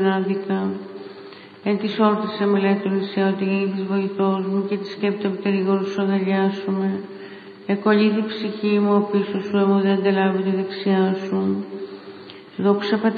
άδικα. Εν της όρτης σε μελέτων Ισαία, ότι γεννήθης βοηθός μου και τη σκέπτο επιτερηγόρου σου αγαλιάσουμε. Εκολύθη ψυχή μου, ο πίσω σου έμω δεν αντελάβει τη δεξιά σου. Δόξα